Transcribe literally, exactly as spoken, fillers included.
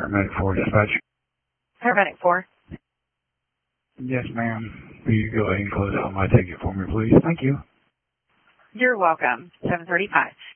Paramedic four dispatch. Paramedic four. Yes, ma'am. Will you go ahead and close out my ticket for me, please? Thank you. You're welcome. seven thirty-five.